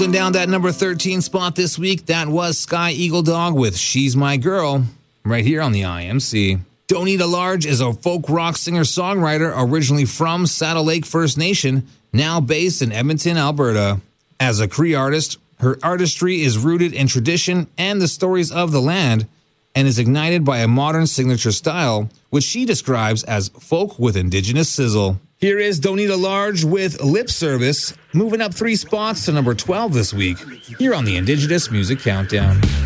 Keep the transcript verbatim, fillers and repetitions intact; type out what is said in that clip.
Down that number thirteen spot this week, that was Sky Eagle Dog with She's My Girl, right here on the I M C. Donita Large is a folk rock singer-songwriter originally from Saddle Lake First Nation, now based in Edmonton, Alberta. As a Cree artist, her artistry is rooted in tradition and the stories of the land, and is ignited by a modern signature style, which she describes as folk with indigenous sizzle. Here is Donita Large with Lip Service, moving up three spots to number twelve this week, here on the Indigenous Music Countdown.